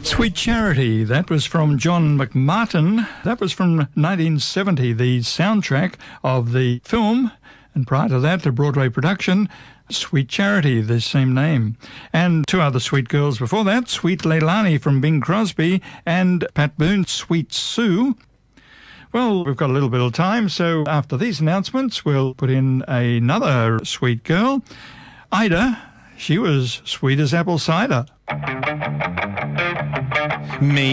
Sweet Charity, that was from John McMartin. That was from 1970, the soundtrack of the film. And prior to that, the Broadway production, Sweet Charity, the same name. And two other sweet girls before that, Sweet Leilani from Bing Crosby and Pat Boone, Sweet Sue. Well, we've got a little bit of time, so after these announcements, we'll put in another sweet girl. Ida, she was sweet as apple cider. Me.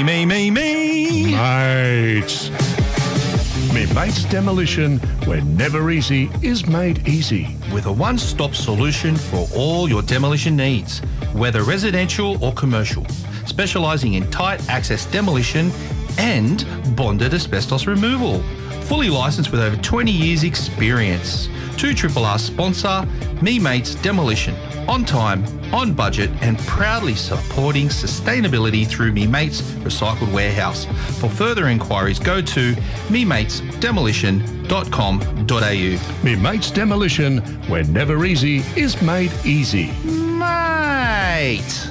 Mates. Me Mates Demolition, where never easy is made easy. With a one-stop solution for all your demolition needs, whether residential or commercial, specialising in tight access demolition and bonded asbestos removal. Fully licensed with over 20 years experience. 2RRR sponsor, Me Mates Demolition. On time, on budget and proudly supporting sustainability through Me Mates Recycled Warehouse. For further inquiries, go to mematesdemolition.com.au. Me Mates Demolition, where never easy is made easy. Mate!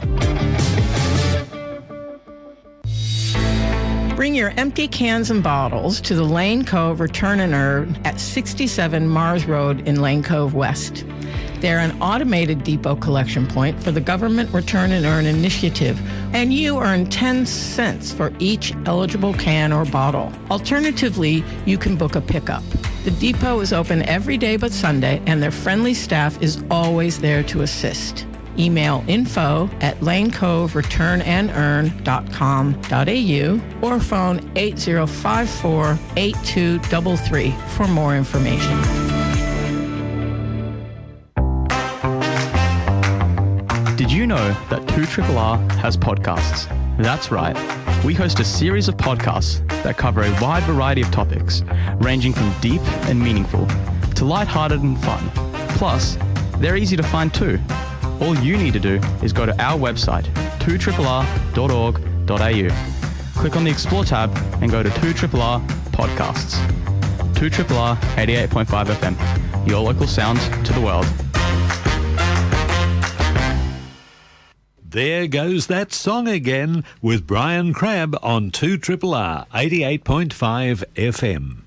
Bring your empty cans and bottles to the Lane Cove Return and Earn at 67 Mars Road in Lane Cove West. They're an automated depot collection point for the Government Return and Earn initiative, and you earn 10 cents for each eligible can or bottle. Alternatively, you can book a pickup. The depot is open every day but Sunday, and their friendly staff is always there to assist. Email info@lanecovereturnandearn.com.au or phone 8054-8233 for more information. Did you know that 2RRR has podcasts? That's right. We host a series of podcasts that cover a wide variety of topics, ranging from deep and meaningful to lighthearted and fun. Plus, they're easy to find too. All you need to do is go to our website, 2RRR.org.au. Click on the Explore tab and go to 2RRR Podcasts. 2RRR 88.5 FM, your local sound to the world. There goes that song again with Brian Crabb on 2RRR 88.5 FM.